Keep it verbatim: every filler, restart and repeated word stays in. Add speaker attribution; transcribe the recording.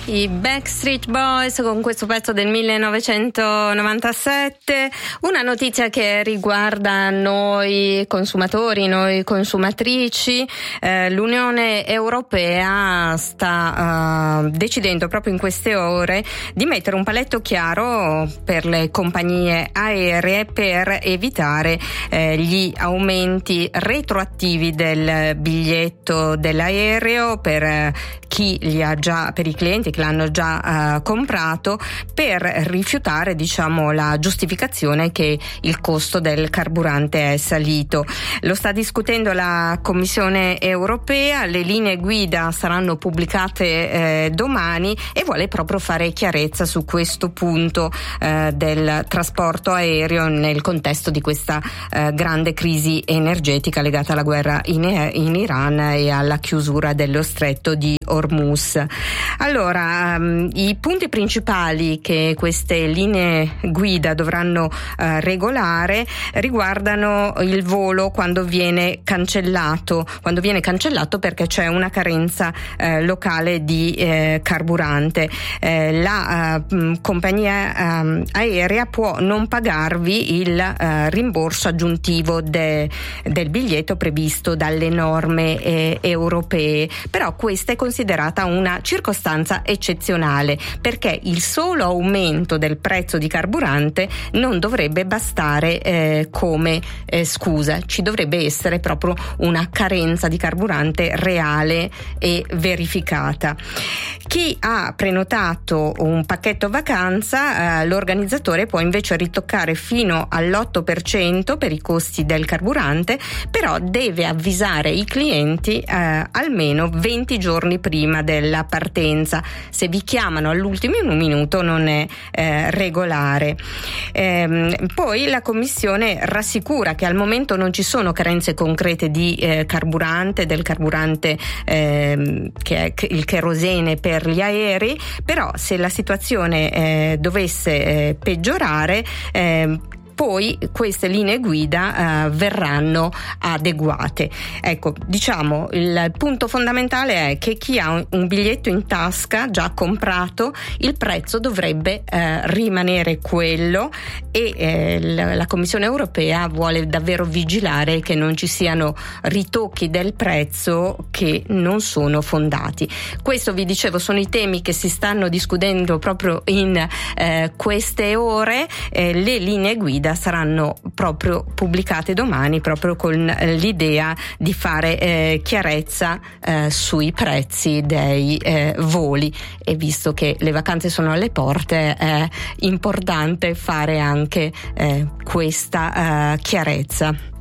Speaker 1: i Backstreet Boys con questo pezzo del millenovecentonovantasette, una notizia che riguarda noi consumatori, noi consumatrici. Eh, L'Unione Europea sta uh, decidendo proprio in queste ore di mettere un paletto chiaro per le compagnie aeree per evitare eh, gli aumenti retroattivi del biglietto dell'aereo per eh, chi li ha già, per i clienti che l'hanno già uh, comprato, per rifiutare, diciamo, la giustificazione che il costo del carburante è salito. Lo sta discutendo la Commissione Europea, le linee guida saranno pubblicate eh, domani e vuole proprio fare chiarezza su questo punto eh, del trasporto aereo nel contesto di questa eh, grande crisi energetica legata alla guerra in, in Iran e alla chiusura dello stretto di Hormuz. Allora, um, i punti principali che queste linee guida dovranno uh, regolare riguardano il volo quando viene cancellato, quando viene cancellato perché c'è una carenza uh, locale di uh, carburante. Uh, la uh, compagnia uh, aerea può non pagarvi il uh, rimborso aggiuntivo de, del biglietto previsto dalle norme eh, europee, però questa è considerata una circostanza eccezionale perché il solo aumento del prezzo di carburante non dovrebbe bastare eh, come eh, scusa, ci dovrebbe essere proprio una carenza di carburante reale e verificata. Chi ha prenotato un pacchetto vacanza, eh, l'organizzatore può invece ritoccare fino all'otto per cento per i costi del carburante, però deve avvisare i clienti eh, almeno venti giorni prima della partenza. Se vi chiamano all'ultimo minuto non è eh, regolare. Ehm, poi la Commissione rassicura che al momento non ci sono carenze concrete di eh, carburante, del carburante eh, che è il kerosene per gli aerei, però se la situazione eh, dovesse eh, peggiorare eh, poi queste linee guida uh, verranno adeguate. Ecco, diciamo, il punto fondamentale è che chi ha un, un biglietto in tasca già comprato, il prezzo dovrebbe uh, rimanere quello e eh, la, la Commissione Europea vuole davvero vigilare che non ci siano ritocchi del prezzo che non sono fondati. Questo, vi dicevo, sono i temi che si stanno discutendo proprio in eh, queste ore. Eh, le linee guida saranno proprio pubblicate domani, proprio con l'idea di fare eh, chiarezza eh, sui prezzi dei eh, voli, e visto che le vacanze sono alle porte è importante fare anche eh, questa eh, chiarezza.